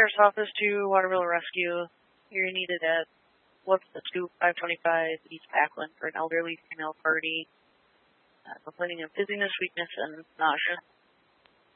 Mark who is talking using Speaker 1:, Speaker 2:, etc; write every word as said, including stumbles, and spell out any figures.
Speaker 1: Sheriff's Office to Waterville Rescue. You're needed at What's the Scoop five twenty-five East Packland for an elderly female party uh, complaining of dizziness, weakness, and nausea.